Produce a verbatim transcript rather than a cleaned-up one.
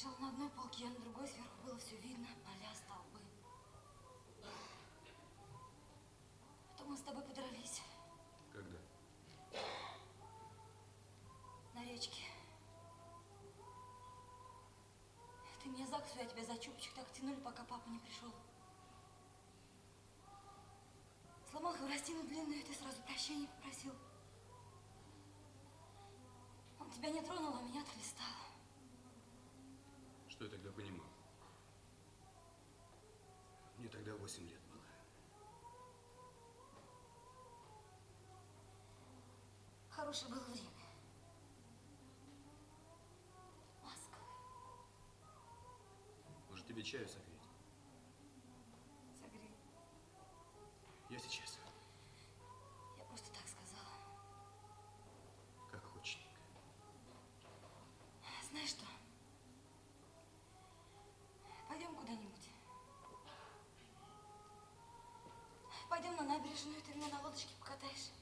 лежал на одной полке, а на другой сверху было все видно. Поля, столбы. Потом мы с тобой подрались. Когда? На речке. Ты меня за косу, я тебя за чубчик так тянули, пока папа не пришел. Сломал хворостину длинную, ты сразу прощения попросил. Он тебя не тронул, а меня отлистал. Что я тогда понимал? Мне тогда восемь лет было. Хорошее было время. Ласковое. Может, тебе чаю согреть? Согрей. Я сейчас. Я просто так сказала. Как хочешь. Знаешь что? Пойдем куда-нибудь. Пойдем на набережную, ты меня на лодочке покатаешь.